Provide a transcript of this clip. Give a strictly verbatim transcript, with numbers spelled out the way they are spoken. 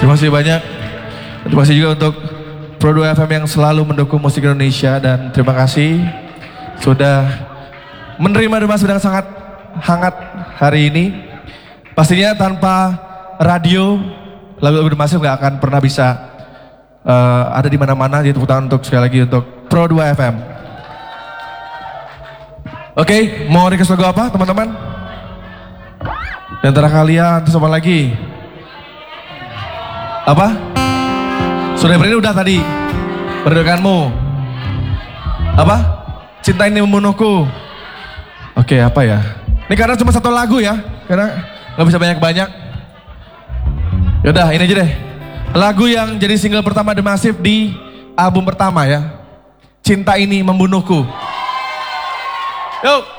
Terima kasih banyak. Terima kasih juga untuk Pro dua F M yang selalu mendukung musik Indonesia, dan terima kasih sudah menerima Demas sedang sangat hangat hari ini. Pastinya tanpa radio, lagu-lagu Demas nggak akan pernah bisa uh, ada di mana-mana. Jadi tepuk tangan untuk sekali lagi untuk Pro dua F M. Oke, okay, mau request lagu apa teman-teman? Di antara kalian, terus apa lagi? Apa? Sudah beri udah tadi. Perdekanmu. Apa? Cinta ini membunuhku. Oke, okay, apa ya? Ini karena cuma satu lagu ya, karena nggak bisa banyak-banyak. Yaudah, ini aja deh. Lagu yang jadi single pertama The Massive di album pertama ya. Cinta Ini Membunuhku. Yuk.